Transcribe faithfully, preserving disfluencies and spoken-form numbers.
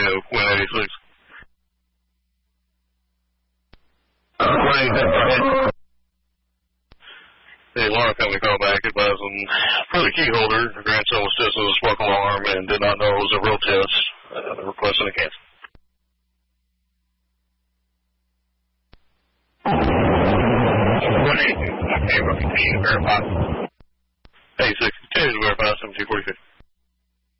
Romeo, one eighty-six. one eighty-six. The alarm company called back advising for the key holder, her grandson was tested with a smoke alarm and did not know it was a real test, uh, requesting a cancel. one eighty-six, okay, can you verify? eighty-six, continue to verify seventeen forty-fifty.